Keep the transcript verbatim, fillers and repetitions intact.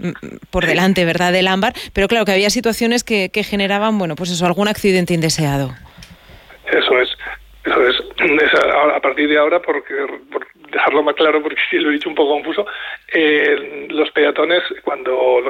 por delante, ¿verdad?, del ámbar, pero claro que había situaciones que, que generaban, bueno, pues eso, algún accidente indeseado. Eso es, eso es. es a, a partir de ahora, porque por dejarlo más claro, porque sí lo he dicho un poco confuso, eh, los peatones, cuando los